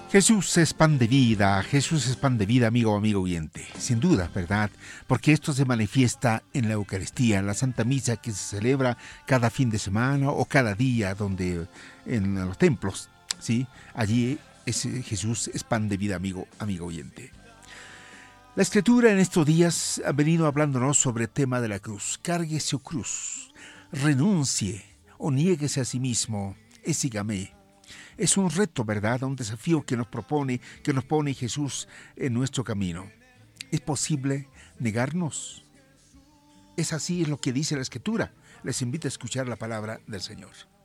Jesús es pan de vida, Jesús es pan de vida, amigo oyente. Sin duda, ¿verdad? Porque esto se manifiesta en la Eucaristía, en la Santa Misa que se celebra cada fin de semana o cada día en los templos, ¿sí? Allí Jesús es pan de vida, amigo oyente. La Escritura en estos días ha venido hablándonos sobre el tema de la cruz. Cargue su cruz, renuncie o niéguese a sí mismo y sígame. Es un reto, ¿verdad? Un desafío que nos pone Jesús en nuestro camino. ¿Es posible negarnos? Es así, es lo que dice la Escritura. Les invito a escuchar la palabra del Señor.